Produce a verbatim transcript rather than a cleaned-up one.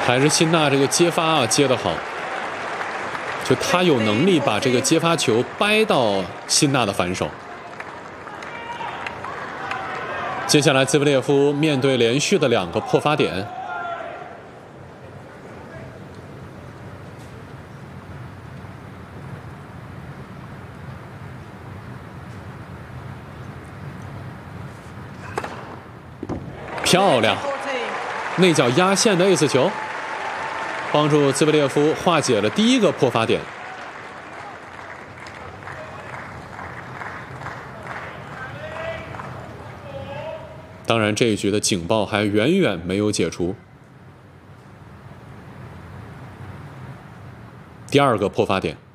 还是辛纳这个接发啊接得好，就他有能力把这个接发球掰到辛纳的反手。接下来兹维列夫面对连续的两个破发点，漂亮，内角压线的 ace 球，帮助兹维列夫化解了第一个破发点。当然，这一局的警报还远远没有解除。第二个破发点。